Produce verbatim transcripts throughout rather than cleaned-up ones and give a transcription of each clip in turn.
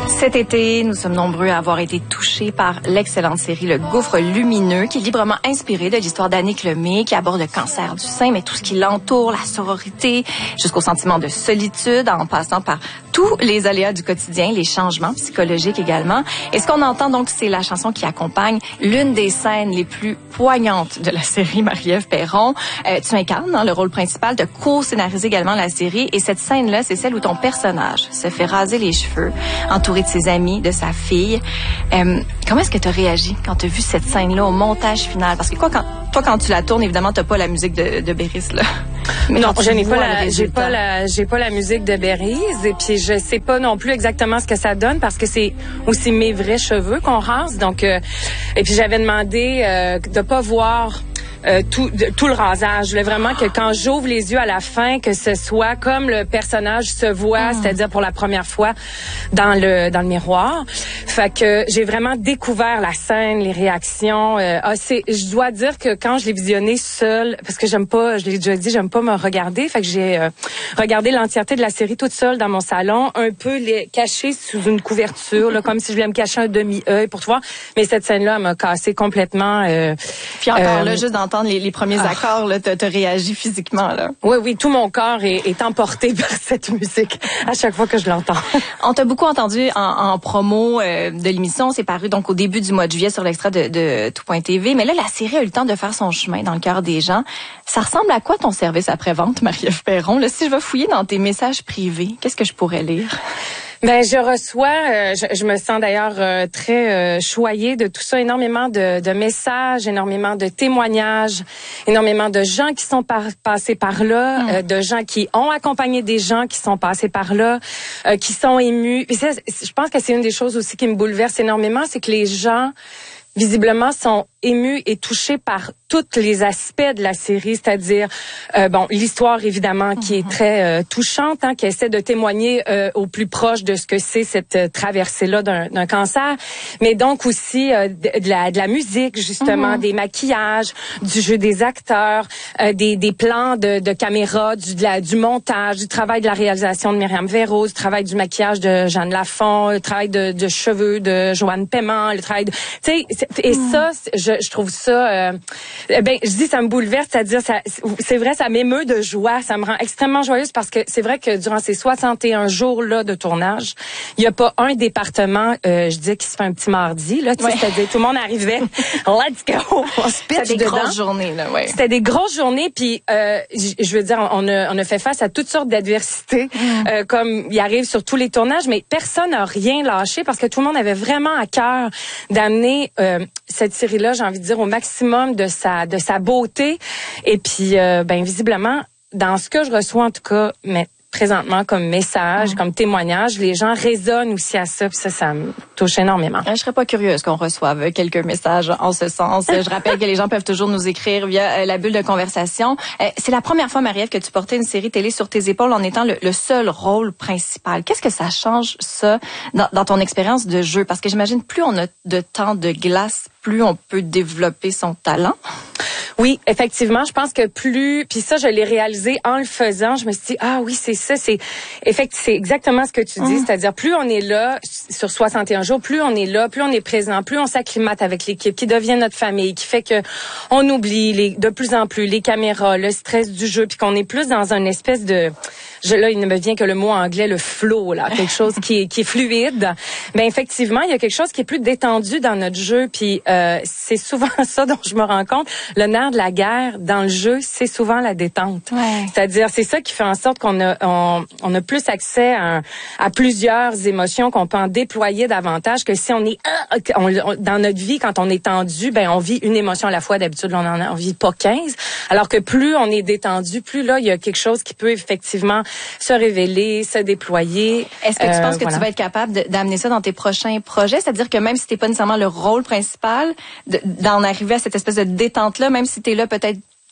Cet été, nous sommes nombreux à avoir été touchés par l'excellente série Le Gouffre lumineux, qui est librement inspirée de l'histoire d'Annick Lemay, qui aborde le cancer du sein, mais tout ce qui l'entoure, la sororité, jusqu'au sentiment de solitude, en passant par tous les aléas du quotidien, les changements psychologiques également. Et ce qu'on entend donc, c'est la chanson qui accompagne l'une des scènes les plus poignantes de la série, Marie-Ève Perron. Euh, tu incarnes dans le rôle principal, de co-scénariser également la série, et cette scène-là, c'est celle où ton personnage se fait raser les cheveux, entouré de ses amis, de sa fille. Euh, comment est-ce que tu as réagi quand tu as vu cette scène-là au montage final? Parce que quoi, quand, toi, quand tu la tournes, évidemment, t'as pas la musique de, de Béris, là. Mais non, je n'ai pas la, j'ai pas la, j'ai pas la musique de Béris, et puis je sais pas non plus exactement ce que ça donne parce que c'est aussi mes vrais cheveux qu'on rase, donc euh, et puis j'avais demandé euh, de pas voir Euh, tout, de, tout le rasage. Je voulais vraiment que quand j'ouvre les yeux à la fin, que ce soit comme le personnage se voit, mmh. c'est-à-dire pour la première fois dans le dans le miroir. Fait que j'ai vraiment découvert la scène, les réactions. Euh, ah, c'est, je dois dire que quand je l'ai visionné seule, parce que j'aime pas, je l'ai déjà dit, j'aime pas me regarder. Fait que j'ai euh, regardé l'entièreté de la série toute seule dans mon salon, un peu les, cachée sous une couverture, là, comme si je voulais me cacher un demi-œil pour te voir. Mais cette scène-là, elle m'a cassé complètement. Euh, Puis encore euh, là, juste d'entendre Les, les premiers ah. accords, là, t'as, t'as réagi physiquement, là. Oui, oui, tout mon corps est, est emporté par cette musique à chaque fois que je l'entends. On t'a beaucoup entendu en, en promo euh, de l'émission. C'est paru donc au début du mois de juillet sur l'extrait de, de tout point T V. Mais là, la série a eu le temps de faire son chemin dans le cœur des gens. Ça ressemble à quoi ton service après-vente, Marie-Ève Perron? Là, si je vais fouiller dans tes messages privés, qu'est-ce que je pourrais lire? Ben je reçois, euh, je, je me sens d'ailleurs euh, très euh, choyée de tout ça, énormément de, de messages, énormément de témoignages, énormément de gens qui sont par, passés par là, mmh. euh, de gens qui ont accompagné des gens qui sont passés par là, euh, qui sont émus. Puis ça, je pense que c'est une des choses aussi qui me bouleverse énormément, c'est que les gens visiblement sont émus et touchés par tous les aspects de la série, c'est-à-dire euh, bon l'histoire évidemment qui est très euh, touchante, hein, qui essaie de témoigner euh, au plus proche de ce que c'est cette euh, traversée-là d'un, d'un cancer, mais donc aussi euh, de, de la de la musique justement, mm-hmm. des maquillages, du jeu des acteurs, euh, des des plans de, de caméra, du de la, du montage, du travail de la réalisation de Myriam Véro, du travail du maquillage de Jeanne Lafont, le travail de, de cheveux de Joanne Paiement, le travail de, tu sais, et mm. ça je, je trouve ça euh, ben je dis ça me bouleverse, c'est-à-dire ça c'est vrai, ça m'émeut de joie, ça me rend extrêmement joyeuse parce que c'est vrai que durant ces soixante et un jours là de tournage, il y a pas un département euh, je dis qui se fait un petit mardi là, tu sais, ouais. c'est-à-dire tout le monde arrivait let's go, on se pitch C'était des dedans. grosses journées là, ouais. C'était des grosses journées, puis euh, je veux dire on a on a fait face à toutes sortes d'adversités mm. euh, comme il arrive sur tous les tournages, mais personne n'a rien lâché parce que tout le monde avait vraiment à cœur d'amener euh, cette série-là, j'ai envie de dire, au maximum de sa de sa beauté. Et puis, euh, ben visiblement, dans ce que je reçois en tout cas, mais présentement comme message, mmh. comme témoignage, les gens résonnent aussi à ça, puis ça, ça me touche énormément. Je serais pas curieuse qu'on reçoive quelques messages en ce sens. Je rappelle que les gens peuvent toujours nous écrire via euh, la bulle de conversation. Euh, c'est la première fois, Marie-Ève, que tu portais une série télé sur tes épaules en étant le, le seul rôle principal. Qu'est-ce que ça change, ça, dans, dans ton expérience de jeu? Parce que j'imagine, plus on a de temps de glace, plus on peut développer son talent. Oui, effectivement, je pense que plus, puis ça, je l'ai réalisé en le faisant. Je me suis dit, ah oui, c'est ça, c'est, effectivement, c'est exactement ce que tu dis, mmh. c'est-à-dire plus on est là sur soixante et un jours, plus on est là, plus on est présent, plus on s'acclimate avec l'équipe, qui devient notre famille, qui fait que on oublie les, de plus en plus les caméras, le stress du jeu, puis qu'on est plus dans une espèce de, je, là, il ne me vient que le mot anglais, le flow, là, quelque chose qui est, qui est fluide. Ben effectivement, il y a quelque chose qui est plus détendu dans notre jeu, puis euh, c'est souvent ça dont je me rends compte. Le nerf de la guerre dans le jeu, c'est souvent la détente. Ouais. C'est-à-dire, c'est ça qui fait en sorte qu'on a, on, on a plus accès à, à plusieurs émotions, qu'on peut en déployer davantage que si on est on, on, dans notre vie, quand on est tendu, ben on vit une émotion à la fois. D'habitude, on en on vit pas quinze. Alors que plus on est détendu, plus là, il y a quelque chose qui peut effectivement se révéler, se déployer. Est-ce que tu euh, penses que voilà. tu vas être capable de, d'amener ça dans tes prochains projets? C'est-à-dire que même si t'es pas nécessairement le rôle principal, de, d'en arriver à cette espèce de détente-là, même si t'es là peut-être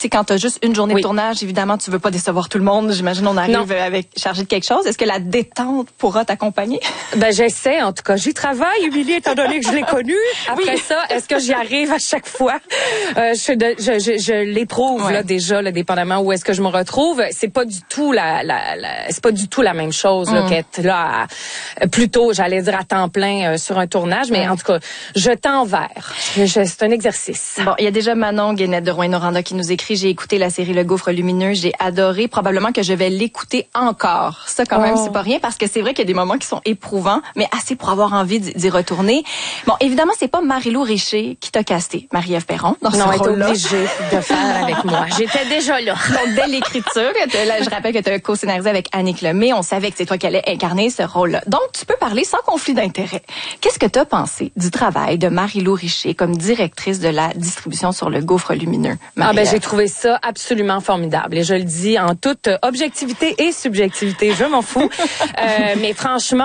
sais, quand tu as juste une journée Oui. de tournage, évidemment, tu veux pas décevoir tout le monde. J'imagine on arrive Non. avec chargé de quelque chose. Est-ce que la détente pourra t'accompagner? Ben j'essaie, en tout cas. J'y travaille, Émilie, étant donné que je l'ai connu. Après Oui. ça, est-ce que j'y arrive à chaque fois? Euh, je, de, je, je, je l'éprouve Ouais. là déjà, là, dépendamment où est-ce que je me retrouve. C'est pas du tout la, la, la c'est pas du tout la même chose là, Mm. qu'être là, à, plutôt, j'allais dire à temps plein euh, sur un tournage. Mais Mm. en tout cas, je tends vers. Je, je, c'est un exercice. Bon, il y a déjà Manon Guénette de Rouyn-Noranda qui nous écrit: j'ai écouté la série Le Gouffre lumineux, j'ai adoré, probablement que je vais l'écouter encore. Ça quand même, Oh. c'est pas rien parce que c'est vrai qu'il y a des moments qui sont éprouvants, mais assez pour avoir envie d'y d'y retourner. Bon, évidemment, c'est pas Marie-Lou Richer qui t'a casté, Marie-Ève Perron, dans Non, ce elle est rôle-là. obligée de faire avec moi. J'étais déjà là. Donc, dès l'écriture, t'as- là, je rappelle que tu as co-scénarisé avec Annick Lemay. On savait que c'est toi qui allais incarner ce rôle-là. Donc, tu peux parler sans conflit d'intérêt. Qu'est-ce que tu as pensé du travail de Marie-Lou Richer comme directrice de la distribution sur Le Gouffre lumineux? Ah ben Marie-Ève? j'ai trouvé ça absolument formidable et je le dis en toute objectivité et subjectivité, je m'en fous. Euh, mais franchement